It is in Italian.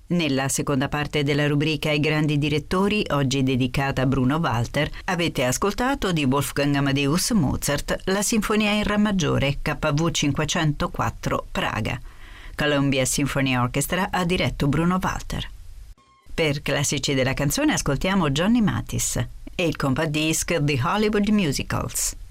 Nella seconda parte della rubrica I grandi direttori, oggi dedicata a Bruno Walter, avete ascoltato di Wolfgang Amadeus Mozart la Sinfonia in Re maggiore KV 504 Praga. Columbia Symphony Orchestra ha diretto Bruno Walter. Per classici della canzone ascoltiamo Johnny Mathis e il compact disc The Hollywood Musicals.